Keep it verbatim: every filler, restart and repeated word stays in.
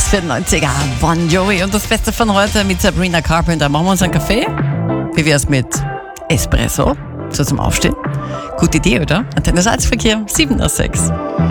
vierundneunziger, Bon Jovi und das Beste von heute mit Sabrina Carpenter. Machen wir uns einen Kaffee? Wie wär's mit Espresso? So zum Aufstehen? Gute Idee, oder? Antenne Salzverkehr, sieben Uhr sechs.